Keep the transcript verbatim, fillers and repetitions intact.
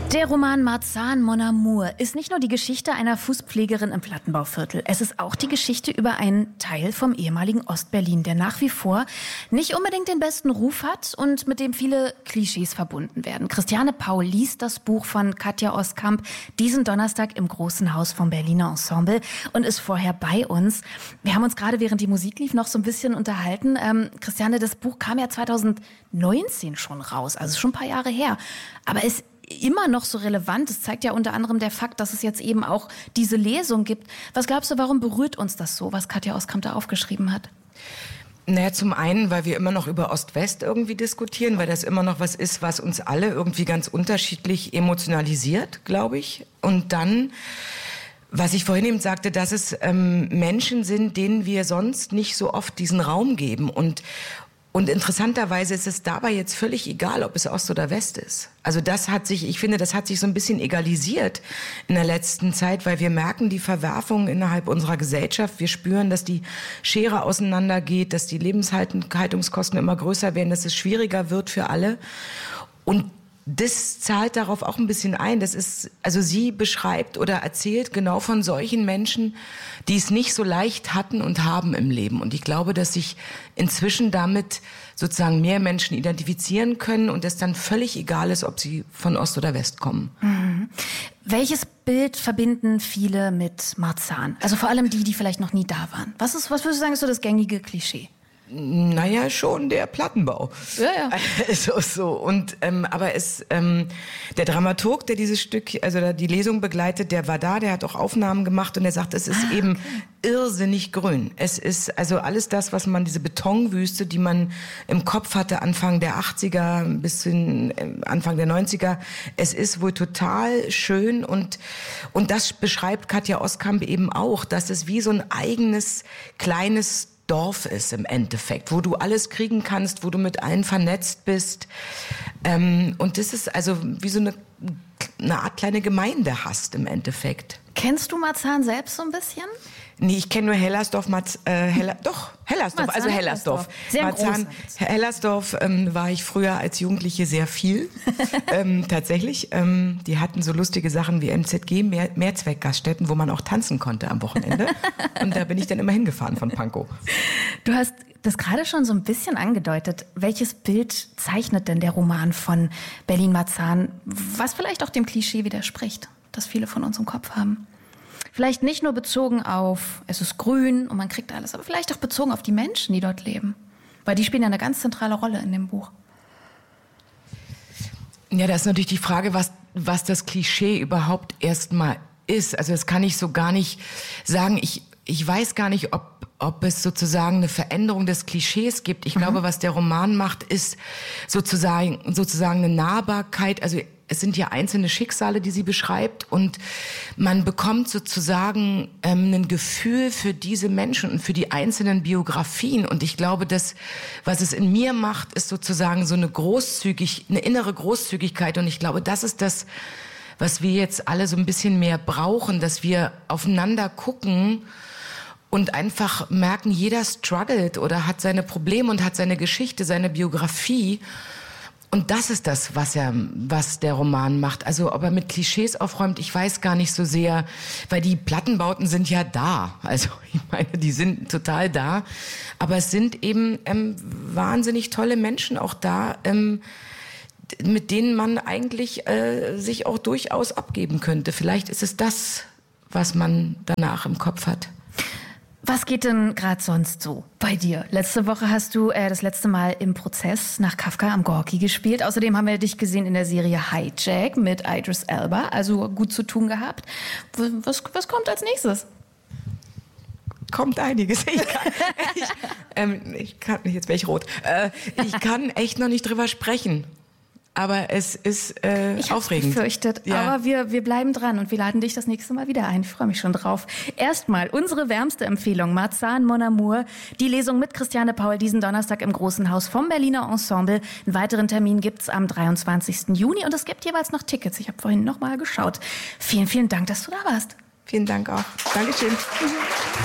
Der Roman Marzahn, Mon Amour ist nicht nur die Geschichte einer Fußpflegerin im Plattenbauviertel. Es ist auch die Geschichte über einen Teil vom ehemaligen Ostberlin, der nach wie vor nicht unbedingt den besten Ruf hat und mit dem viele Klischees verbunden werden. Christiane Paul liest das Buch von Katja Oskamp diesen Donnerstag im Großen Haus vom Berliner Ensemble und ist vorher bei uns. Wir haben uns gerade, während die Musik lief, noch so ein bisschen unterhalten. Ähm, Christiane, das Buch kam ja zweitausendneunzehn schon raus, also schon ein paar Jahre her. Aber es immer noch so relevant. Das zeigt ja unter anderem der Fakt, dass es jetzt eben auch diese Lesung gibt. Was glaubst du, warum berührt uns das so, was Katja Oskamp da aufgeschrieben hat? Naja, zum einen, weil wir immer noch über Ost-West irgendwie diskutieren, weil das immer noch was ist, was uns alle irgendwie ganz unterschiedlich emotionalisiert, glaube ich. Und dann, was ich vorhin eben sagte, dass es ähm, Menschen sind, denen wir sonst nicht so oft diesen Raum geben. Und Und interessanterweise ist es dabei jetzt völlig egal, ob es Ost oder West ist. Also das hat sich, ich finde, das hat sich so ein bisschen egalisiert in der letzten Zeit, weil wir merken die Verwerfungen innerhalb unserer Gesellschaft. Wir spüren, dass die Schere auseinandergeht, dass die Lebenshaltungskosten immer größer werden, dass es schwieriger wird für alle. Und das zahlt darauf auch ein bisschen ein. Das ist, also sie beschreibt oder erzählt genau von solchen Menschen, die es nicht so leicht hatten und haben im Leben. Und ich glaube, dass sich inzwischen damit sozusagen mehr Menschen identifizieren können und es dann völlig egal ist, ob sie von Ost oder West kommen. Mhm. Welches Bild verbinden viele mit Marzahn? Also vor allem die, die vielleicht noch nie da waren. Was ist, was würdest du sagen, ist so das gängige Klischee? Naja, schon der Plattenbau. Ja, ja. So, so. Und, ähm, aber es, ähm, der Dramaturg, der dieses Stück, also die Lesung begleitet, der war da, der hat auch Aufnahmen gemacht und er sagt, es ist ah, eben okay. irrsinnig grün. Es ist also alles das, was man, diese Betonwüste, die man im Kopf hatte, Anfang der achtziger bis in, Anfang der neunziger. Es ist wohl total schön und, und das beschreibt Katja Oskamp eben auch, dass es wie so ein eigenes, kleines Dorf ist im Endeffekt, wo du alles kriegen kannst, wo du mit allen vernetzt bist. Ähm, und das ist also wie so eine, eine Art kleine Gemeinde hast im Endeffekt. Kennst du Marzahn selbst so ein bisschen? Nee, ich kenne nur Hellersdorf, Marz, äh, Heller, doch, Hellersdorf, Marzahn, also Hellersdorf. Sehr Marzahn, Hellersdorf ähm, war ich früher als Jugendliche sehr viel, ähm, tatsächlich. Ähm, die hatten so lustige Sachen wie M Z G, Mehr, Mehrzweckgaststätten, wo man auch tanzen konnte am Wochenende. Und da bin ich dann immer hingefahren von Pankow. Du hast das gerade schon so ein bisschen angedeutet. Welches Bild zeichnet denn der Roman von Berlin-Marzahn, was vielleicht auch dem Klischee widerspricht, das viele von uns im Kopf haben? Vielleicht nicht nur bezogen auf, es ist grün und man kriegt alles, aber vielleicht auch bezogen auf die Menschen, die dort leben. Weil die spielen ja eine ganz zentrale Rolle in dem Buch. Ja, da ist natürlich die Frage, was, was das Klischee überhaupt erstmal ist. Also das kann ich so gar nicht sagen. Ich, ich weiß gar nicht, ob, ob es sozusagen eine Veränderung des Klischees gibt. Ich mhm. glaube, was der Roman macht, ist sozusagen, sozusagen eine Nahbarkeit. Also es sind ja einzelne Schicksale, die sie beschreibt und man bekommt sozusagen ähm, ein Gefühl für diese Menschen und für die einzelnen Biografien. Und ich glaube, dass was es in mir macht, ist sozusagen so eine großzügig, eine innere Großzügigkeit. Und ich glaube, das ist das, was wir jetzt alle so ein bisschen mehr brauchen, dass wir aufeinander gucken und einfach merken, jeder struggelt oder hat seine Probleme und hat seine Geschichte, seine Biografie. Und das ist das, was er, was der Roman macht. Also, ob er mit Klischees aufräumt, ich weiß gar nicht so sehr, weil die Plattenbauten sind ja da. Also, ich meine, die sind total da. Aber es sind eben ähm, wahnsinnig tolle Menschen auch da, ähm, mit denen man eigentlich äh, sich auch durchaus abgeben könnte. Vielleicht ist es das, was man danach im Kopf hat. Was geht denn gerade sonst so bei dir? Letzte Woche hast du äh, das letzte Mal im Prozess nach Kafka am Gorki gespielt. Außerdem haben wir dich gesehen in der Serie Hijack mit Idris Elba, also gut zu tun gehabt. Was, was kommt als nächstes? Kommt einiges. Ich kann, ich, ähm, ich kann jetzt wäre ich rot. Äh, ich kann echt noch nicht drüber sprechen. Aber es ist äh, ich aufregend. Ich befürchtet, ja. Aber wir, wir bleiben dran und wir laden dich das nächste Mal wieder ein. Ich freue mich schon drauf. Erstmal unsere wärmste Empfehlung, Marzahn, Mon Amour. Die Lesung mit Christiane Paul diesen Donnerstag im Großen Haus vom Berliner Ensemble. Einen weiteren Termin gibt's am dreiundzwanzigsten Juni und es gibt jeweils noch Tickets. Ich habe vorhin noch mal geschaut. Vielen, vielen Dank, dass du da warst. Vielen Dank auch. Dankeschön.